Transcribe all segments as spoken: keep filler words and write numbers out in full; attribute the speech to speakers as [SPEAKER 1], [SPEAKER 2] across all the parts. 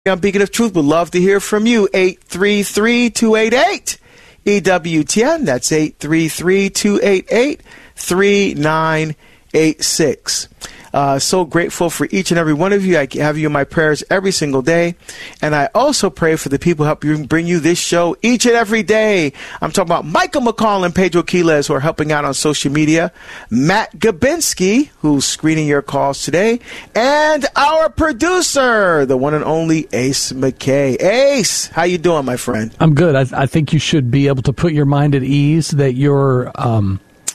[SPEAKER 1] on Beacon of Truth. Would love to hear from you. eight three three, two eight eight, E W T N. That's eight three three, two eight eight, three nine eight six. Uh, so grateful for each and every one of you. I have you in my prayers every single day. And I also pray for the people who help you bring you this show each and every day. I'm talking about Michael McCall and Pedro Quiles, who are helping out on social media. Matt Gabinski, who's screening your calls today. And our producer, the one and only Ace McKay. Ace, how you doing, my friend?
[SPEAKER 2] I'm good. I, I think you should be able to put your mind at ease that your um,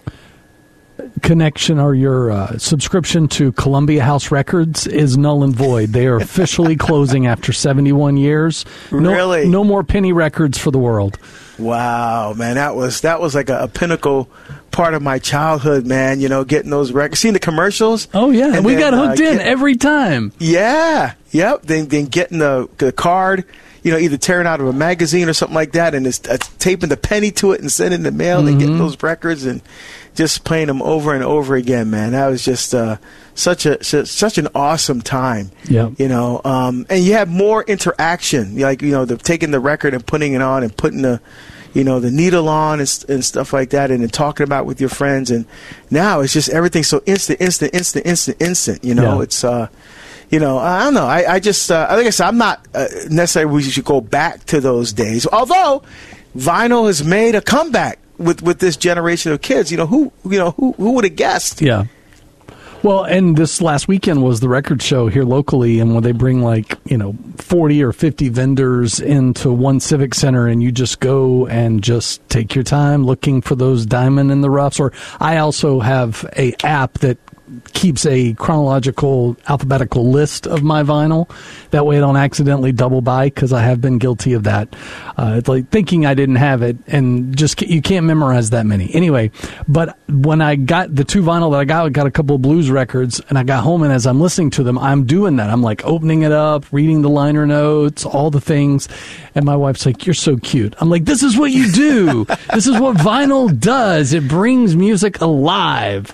[SPEAKER 2] connection or your uh, subscription to Columbia House Records is null and void. They are officially closing after seventy-one years. No,
[SPEAKER 1] Really?
[SPEAKER 2] No more penny records for the world.
[SPEAKER 1] Wow, man, that was that was like a, a pinnacle part of my childhood, man. You know, getting those records, seeing the commercials.
[SPEAKER 2] Oh yeah,
[SPEAKER 1] and
[SPEAKER 2] we
[SPEAKER 1] then,
[SPEAKER 2] got hooked
[SPEAKER 1] uh,
[SPEAKER 2] in
[SPEAKER 1] get,
[SPEAKER 2] every time.
[SPEAKER 1] Yeah, yep. Then then getting the the card, you know, either tearing out of a magazine or something like that, and it's, uh, taping the penny to it and sending the mail
[SPEAKER 2] Mm-hmm.
[SPEAKER 1] and getting those records and just playing them over and over again, man. That was just uh, such a such, such an awesome time.
[SPEAKER 2] Yeah,
[SPEAKER 1] you know, um, and you have more interaction, like you know, the taking the record and putting it on and putting the, you know, the needle on and, and stuff like that, and then talking about it with your friends. And now it's just everything so instant, instant, instant, instant, instant. You know,
[SPEAKER 2] Yeah.
[SPEAKER 1] it's. Uh, You know, I don't know. I, I just, uh, like I said, I'm not uh, necessarily we should go back to those days. Although vinyl has made a comeback with, with this generation of kids. You know, who you know who who would have guessed?
[SPEAKER 2] yeah. Well, and this last weekend was the record show here locally, and when they bring like, you know, forty or fifty vendors into one civic center, and you just go and just take your time looking for those diamond in the roughs. Or I also have a app that keeps a chronological, alphabetical list of my vinyl. That way I don't accidentally double buy, because I have been guilty of that. Uh, it's like thinking I didn't have it, and just you can't memorize that many. Anyway, but when I got the two vinyl that I got, I got a couple of blues records, and I got home, and as I'm listening to them, I'm doing that. I'm like opening it up, reading the liner notes, all the things. And my wife's like, "You're so cute." I'm like, "This is what you do. This is what vinyl does. It brings music alive."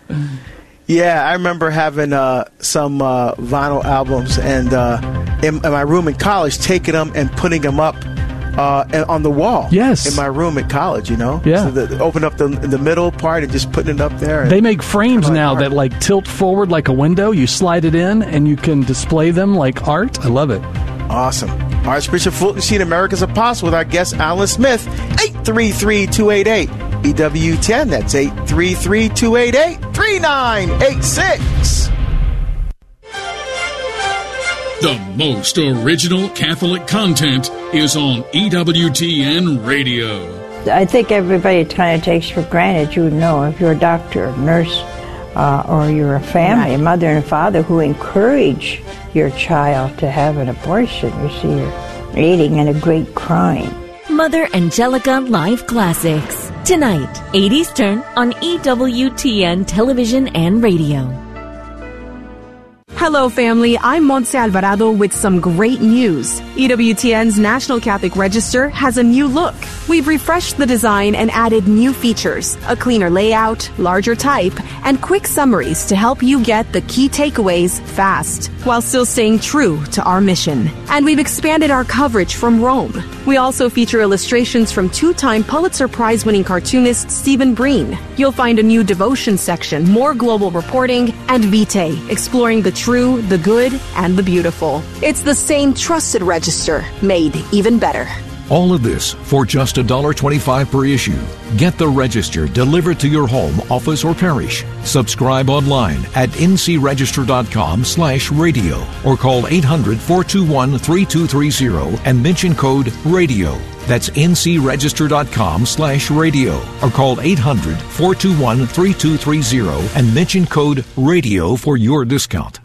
[SPEAKER 1] Yeah, I remember having uh, some uh, vinyl albums and uh, in, in my room in college, taking them and putting them up uh, and on the wall.
[SPEAKER 2] Yes.
[SPEAKER 1] In my room at college, you know?
[SPEAKER 2] Yeah.
[SPEAKER 1] So the, open up the, the middle part and just putting it up there.
[SPEAKER 2] They make frames
[SPEAKER 1] like
[SPEAKER 2] now
[SPEAKER 1] art.
[SPEAKER 2] that like tilt forward like a window. You slide it in and you can display them like art. I love it.
[SPEAKER 1] Awesome. Archbishop Fulton Sheen, America's Apostle, with our guest, Alan Smith. eight three three, two eight eight, E W ten. That's eight three three, two eight eight, three nine eight six.
[SPEAKER 3] The most original Catholic content is on E W T N Radio.
[SPEAKER 4] I think everybody kind of takes for granted, you know, if you're a doctor, a nurse, uh, or you're a family, a mother and a father who encourage your child to have an abortion. You see, you're aiding in a great crime.
[SPEAKER 5] Mother Angelica Live Classics. Tonight, eight Eastern on E W T N Television and Radio.
[SPEAKER 6] Hello, family. I'm Montse Alvarado with some great news. E W T N's National Catholic Register has a new look. We've refreshed the design and added new features, a cleaner layout, larger type, and quick summaries to help you get the key takeaways fast, while still staying true to our mission. And we've expanded our coverage from Rome. We also feature illustrations from two-time Pulitzer Prize-winning cartoonist Stephen Breen. You'll find a new devotion section, more global reporting, and Vitae, exploring the true, the good, and the beautiful. It's the same trusted register, made even better.
[SPEAKER 7] All of this for just one dollar twenty-five per issue. Get the Register delivered to your home, office, or parish. Subscribe online at ncregister.com slash radio or call eight hundred, four two one, three two three zero and mention code RADIO. That's ncregister.com slash radio or call eight hundred, four two one, three two three zero and mention code RADIO for your discount.